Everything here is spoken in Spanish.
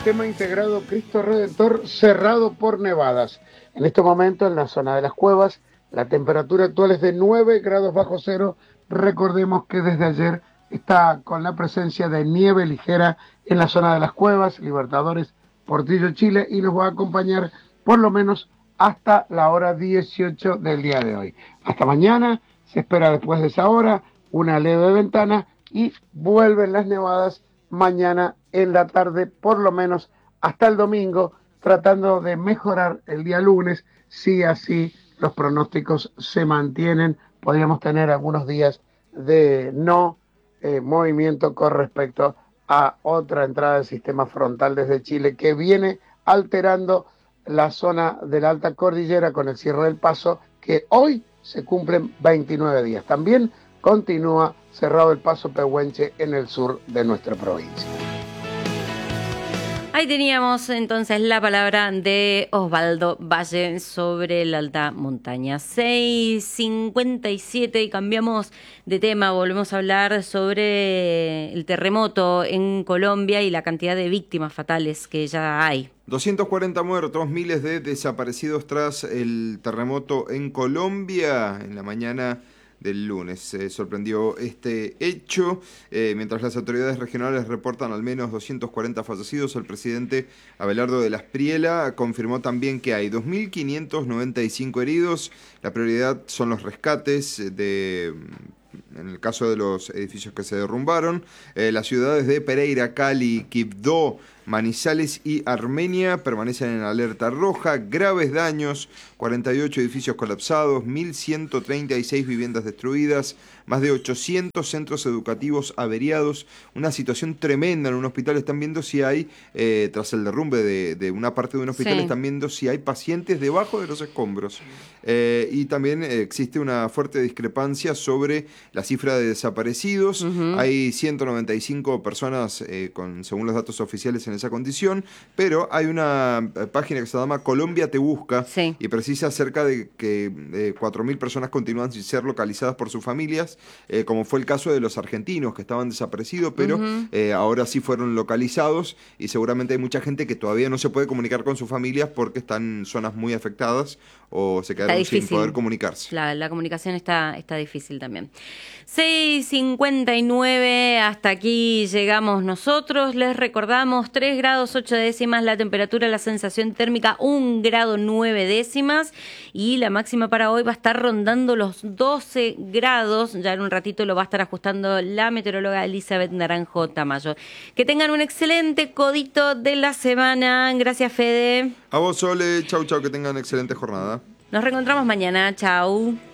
sistema integrado Cristo Redentor cerrado por nevadas. En este momento, en la zona de las cuevas, la temperatura actual es de 9 grados bajo cero. Recordemos que desde ayer está con la presencia de nieve ligera en la zona de las cuevas, Libertadores, Portillo, Chile, y nos va a acompañar por lo menos hasta la hora 18 del día de hoy. Hasta mañana, se espera después de esa hora una leve ventana y vuelven las nevadas mañana en la tarde, por lo menos hasta el domingo, tratando de mejorar el día lunes, si así los pronósticos se mantienen. Podríamos tener algunos días de no movimiento con respecto a otra entrada del sistema frontal desde Chile que viene alterando la zona de la alta cordillera con el cierre del paso, que hoy se cumplen 29 días. También continúa cerrado el paso Pehuenche en el sur de nuestra provincia. Ahí teníamos entonces la palabra de Osvaldo Valle sobre la alta montaña. 6:57 y cambiamos de tema. Volvemos a hablar sobre el terremoto en Colombia y la cantidad de víctimas fatales que ya hay. 240 muertos, miles de desaparecidos tras el terremoto en Colombia. En la mañana del lunes se sorprendió este hecho. Mientras las autoridades regionales reportan al menos 240 fallecidos, el presidente Abelardo de la Espriella confirmó también que hay 2.595 heridos. La prioridad son los rescates en el caso de los edificios que se derrumbaron. Las ciudades de Pereira, Cali, Quibdó, Manizales y Armenia permanecen en alerta roja. Graves daños, 48 edificios colapsados, 1.136 viviendas destruidas, más de 800 centros educativos averiados. Una situación tremenda en un hospital. Están viendo si hay, tras el derrumbe de una parte de un hospital, están viendo si hay pacientes debajo de los escombros. Y también existe una fuerte discrepancia sobre la cifra de desaparecidos. Hay 195 personas, según los datos oficiales, en esa condición, pero hay una página que se llama Colombia Te Busca y precisa acerca de que 4.000 personas continúan sin ser localizadas por sus familias, como fue el caso de los argentinos que estaban desaparecidos, pero ahora sí fueron localizados, y seguramente hay mucha gente que todavía no se puede comunicar con sus familias porque están en zonas muy afectadas o se quedaron sin poder comunicarse. La comunicación está difícil también. 6:59, hasta aquí llegamos nosotros. Les recordamos 3 grados 8 décimas la temperatura, la sensación térmica 1 grado 9 décimas y la máxima para hoy va a estar rondando los 12 grados. Ya en un ratito lo va a estar ajustando la meteoróloga Elizabeth Naranjo Tamayo. Que tengan un excelente codito de la semana. Gracias, Fede. A vos, Sole. Chau, chau, que tengan excelente jornada. Nos reencontramos mañana. Chau.